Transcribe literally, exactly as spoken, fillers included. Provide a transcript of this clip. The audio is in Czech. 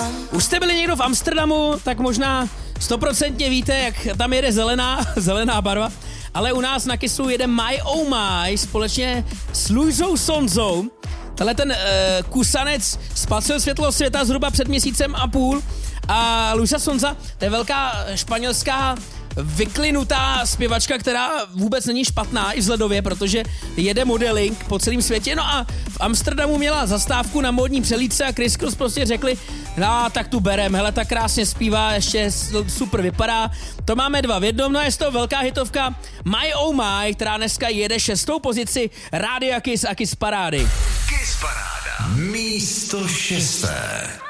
Už jste byli někdo v Amsterdamu, tak možná stoprocentně víte, jak tam jede zelená, zelená barva. Ale u nás na Kissu jede My Oh My společně s Luisou Sonzou. Tenhle ten uh, kusanec spatřil světlo světa zhruba před měsícem a půl. A Luisa Sonza, to je velká španělská vyklinutá zpěvačka, která vůbec není špatná i vzhledově, protože jede modeling po celém světě. No a v Amsterdamu měla zastávku na módní přelídce a Chris Cross prostě řekli, no tak tu berem, hele, tak krásně zpívá, ještě super vypadá. To máme dva v jednom, no je z toho velká hitovka My Oh My, která dneska jede šestou pozici Rádia Kiss a Kiss Parády. Kiss Paráda. Místo šesté.